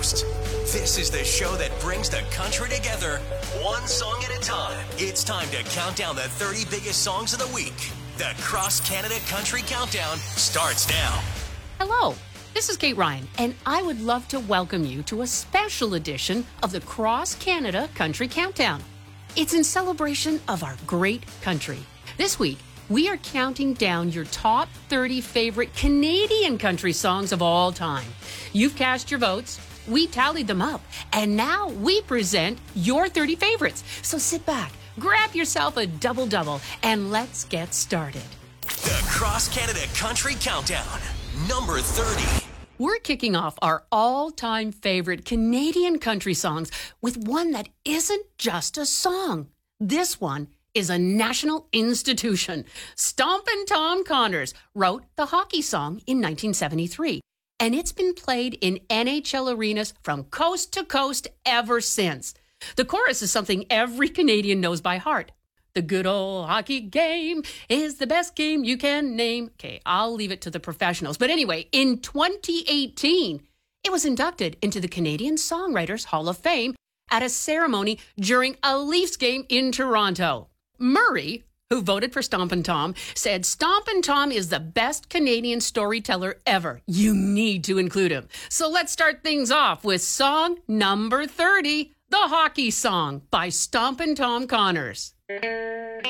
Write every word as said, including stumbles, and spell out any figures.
Coast. This is the show that brings the country together, one song at a time. It's time to count down the thirty biggest songs of the week. The Cross Canada Country Countdown starts now. Hello, this is Kate Ryan, and I would love to welcome you to a special edition of the Cross Canada Country Countdown. It's in celebration of our great country. This week, we are counting down your top thirty favorite Canadian country songs of all time. You've cast your votes, we tallied them up, and now we present your thirty favorites. So sit back, grab yourself a double-double, and let's get started. The Cross Canada Country Countdown, number thirty. We're kicking off our all-time favorite Canadian country songs with one that isn't just a song. This one is a national institution. Stompin' Tom Connors wrote the hockey song in nineteen seventy-three, and it's been played in N H L arenas from coast to coast ever since. The chorus is something every Canadian knows by heart. The good old hockey game is the best game you can name. Okay, I'll leave it to the professionals. But anyway, in twenty eighteen, it was inducted into the Canadian Songwriters Hall of Fame at a ceremony during a Leafs game in Toronto. Murray, who voted for Stompin' Tom, said Stompin' Tom is the best Canadian storyteller ever. You need to include him. So let's start things off with song number thirty, The Hockey Song by Stompin' Tom Connors.